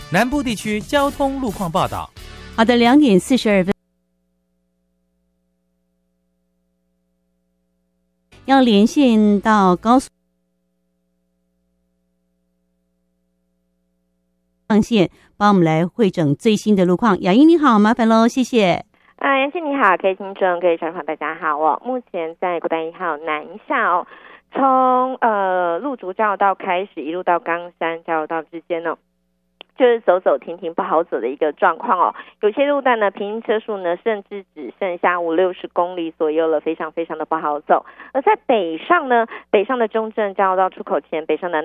南部地区交通路况报道。 好的，2点42分，要连线到高速上线，帮我们来汇整最新的路况。雅英你好，麻烦喽，谢谢。 杨倩你好，各位听众、各位小朋友大家好哦。目前在国道1号南下哦，从路竹交流道开始，一路到冈山交流道之间哦，就是走走停停不好走的一个状况哦。有些路段呢，平均车速呢，甚至只剩下50-60公里左右了，非常非常的不好走。而在北上呢，北上的中正交流道出口前，北上的